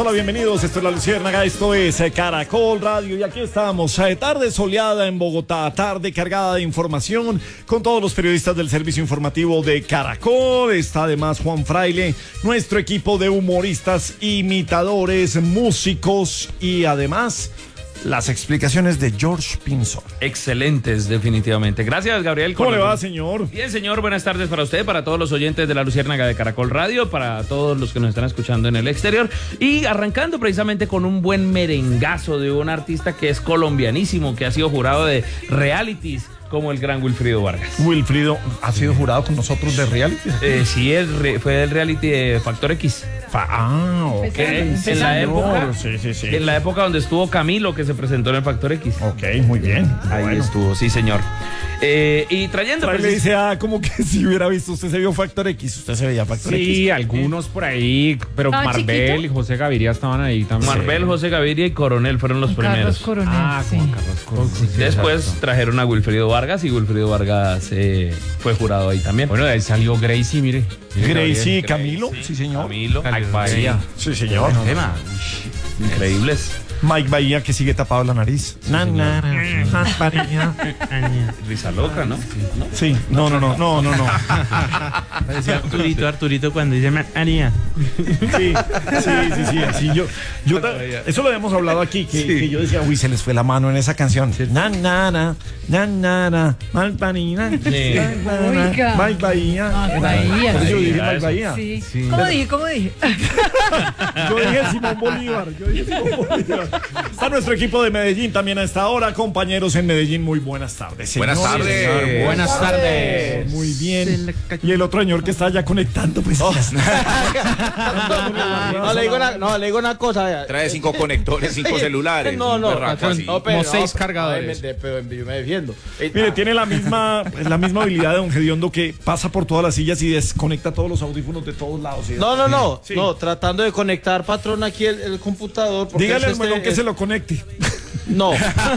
hola, bienvenidos. Esto es La Luciérnaga, esto es Caracol Radio y aquí estamos. Tarde soleada en Bogotá, tarde cargada de información con todos los periodistas del servicio informativo de Caracol. Está además Juan Fraile, nuestro equipo de humoristas, imitadores, músicos y además las explicaciones de George Pinzón. Excelentes, definitivamente. Gracias, Gabriel. ¿Cómo le va, señor? Bien, señor. Buenas tardes para usted, para todos los oyentes de La Luciérnaga de Caracol Radio, para todos los que nos están escuchando en el exterior. Y arrancando precisamente con un buen merengazo de un artista que es colombianísimo, que ha sido jurado de realities, como el gran Wilfrido Vargas. Wilfrido ha sido jurado con nosotros de reality. Sí, fue del reality de Factor X. Ok. En la época, sí. En la época donde estuvo Camilo, que se presentó en el Factor X. Ok, muy bien. Ahí estuvo, sí, señor. Y trayendo... Le dice, como que si hubiera visto, usted se vio Factor X, usted se veía Factor X. Sí, algunos por ahí, pero Marvel chiquito. y José Gaviria estaban ahí también. Marvel, José Gaviria y Coronel fueron los primeros. Carlos Coronel, sí. Juan Carlos Coronel. Sí, después trajeron a Wilfrido Vargas y Wilfrido Vargas fue jurado ahí también. Bueno, de ahí salió Gracie, mire. Gracie, Camilo, sí señor. Camilo, Mike Bahía. Sí señor. Increíbles. Mike Bahía, que sigue tapado la nariz. Risa loca, ¿no? Sí, no. Parecía Arturito cuando dice María. Sí. Así eso lo habíamos hablado aquí, que yo decía, uy, se les fue la mano en esa canción. Malpanina. Oiga. Mike Bahía. Bahía. Yo dije Mike Bahía. Sí. ¿Cómo dije? Yo dije Simón Bolívar. Está nuestro equipo de Medellín también a esta hora. Compañeros en Medellín, muy buenas tardes. Buenas tardes. Buenas tardes. Muy bien. Y el otro señor que está ya conectando, pues. No, le digo una cosa. Trae 5 conectores, 5 celulares. No, Como 6 cargadores. Pero yo me defiendo. Mire, tiene la misma habilidad de don Gediondo, que pasa por todas las sillas y desconecta todos los audífonos de todos lados. No, Sí. tratando de conectar, patrón, aquí el computador. Dígale al melón que se lo conecte. No.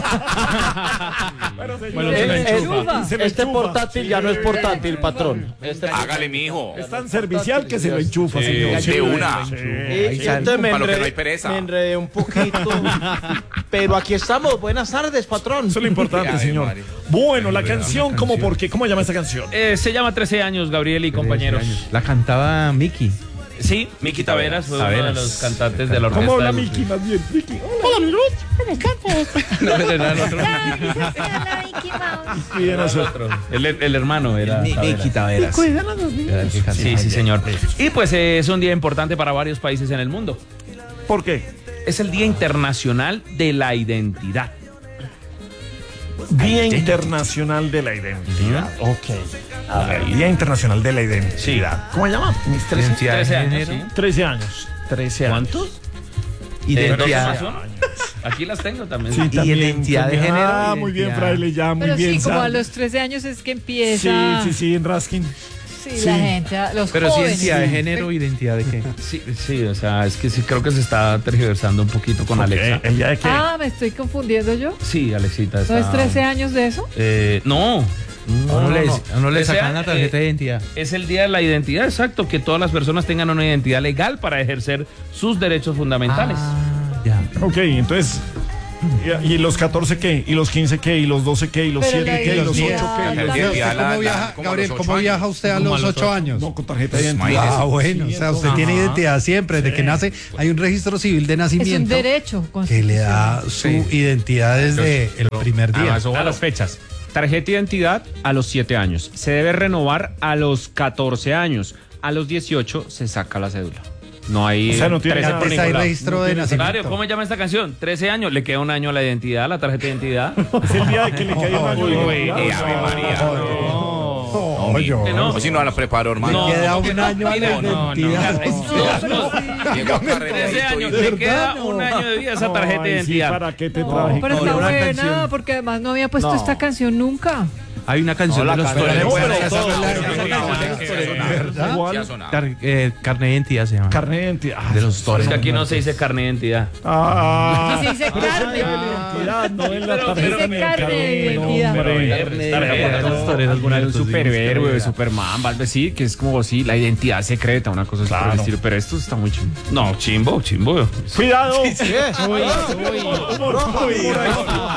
Bueno, Este portátil ya no es portátil, patrón. Hágale, mijo. Es tan servicial que se lo enchufa, señor. De una. Entonces Para lo que no hay pereza. me enredé un poquito. Pero aquí estamos. Buenas tardes, patrón. Eso es lo importante, Ay, señor. María. Bueno, la canción, ¿cómo se llama esta canción? Se llama 13 años, Gabriel y compañeros. La cantaba Miki. Sí, Miki Taveras fue uno de los cantantes de la orquesta. ¿Cómo habla de Miki más bien? Miki, Hola, mi Ruth. ¿Cómo estás? No, era el otro. bien eso. El hermano era Miki Taveras. Cuidan a los niños. Sí, señor. Y pues es un día importante para varios países en el mundo. ¿Por qué? Es el Día Internacional de la Identidad. Día Internacional de la Identidad. Ok. A ver, Día Internacional de la Identidad. ¿Cómo se llama? Mis 13 años, sí. 13 años. 13 años. ¿Cuántos? Identidad. Aquí las tengo también. Sí, Y también, identidad de también. género. Muy bien, Identidad. Fraile, ya, muy Pero bien. sí, como a Sandra. los 13 años es que empieza. Sí, en Raskin. Sí, la gente, los Pero sí, jóvenes. identidad de género, identidad de qué. Sí, o sea, es que sí creo que se está tergiversando un poquito con Alexa. ¿El día de qué? Ah, ¿me estoy confundiendo yo? Sí, Alexita está... ¿No es 13 años de eso? No. A uno le Ese sacan la tarjeta de eh, identidad. Es el Día de la Identidad, exacto, que todas las personas tengan una identidad legal para ejercer sus derechos fundamentales. Ya. Ok, entonces... ¿Y los 14 qué? ¿Y los 15 qué? ¿Y los 12 qué? ¿Y los Pero 7 qué? ¿Y los 8 la qué? identidad, ¿Cómo viaja, Gabriel? ¿Cómo viaja usted a los 8 años? No, con tarjeta de Pues, identidad. Ah, bueno, o sea, usted tiene identidad siempre, desde que nace, hay un registro civil de Es un nacimiento derecho que le da su identidad desde el primer día. Además, ojo a las fechas. Tarjeta de identidad a los 7 años. Se debe renovar a los 14 años. A los 18 se saca la cédula. No hay... O sea, no tiene 13 nada. por Hay ningún lado. registro de Claro, nacimiento. ¿cómo se llama esta canción? 13 años, le queda un año a la identidad, a la tarjeta de identidad. Es el día de que le cae un año de identidad. Ave María. No, yo. No. O si no la preparó, hermano. No. Queda un año a la No. identidad. Llegó a 13 carrerito años, y- le queda un año de vida a esa tarjeta de Ay, sí, identidad. ¿para qué te No, traje? pero está Una buena, canción. porque además no había puesto esta canción nunca. Hay una canción de los toreros. ¿Cuál? Carne de identidad se llama. Carne de identidad. De los Es toreros. que aquí no se dice carne de identidad. Ah, Y se dice carne. identidad, no en la Pero tarjeta dice ni el carne de carne, identidad. hombre. Los toreros Un muertos, superhéroe, sí, Superman, algo así, que es como si la identidad secreta, una cosa así por el Claro. estilo. Pero esto está muy chido. No, chimbo. Cuidado. ¿Qué? Humor, humor, humor.